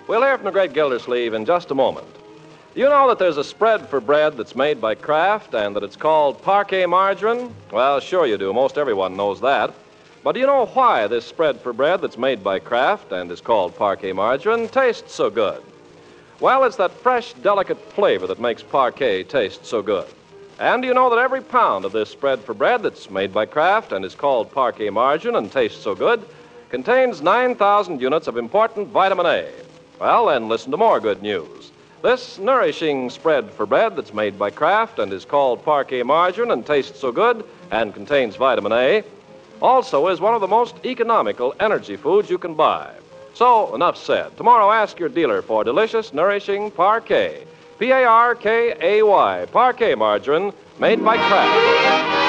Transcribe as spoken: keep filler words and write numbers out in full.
We'll hear from the great Gildersleeve in just a moment. Do you know that there's a spread for bread that's made by Kraft and that it's called Parquet Margarine? Well, sure you do. Most everyone knows that. But do you know why this spread for bread that's made by Kraft and is called Parquet Margarine tastes so good? Well, it's that fresh, delicate flavor that makes Parquet taste so good. And do you know that every pound of this spread for bread that's made by Kraft and is called Parquet Margarine and tastes so good contains nine thousand units of important vitamin A? Well, then listen to more good news. This nourishing spread for bread that's made by Kraft and is called Parquet Margarine and tastes so good and contains vitamin A also is one of the most economical energy foods you can buy. So, enough said. Tomorrow, ask your dealer for delicious, nourishing Parquet. P A R K A Y, Parquet Margarine, made by Kraft.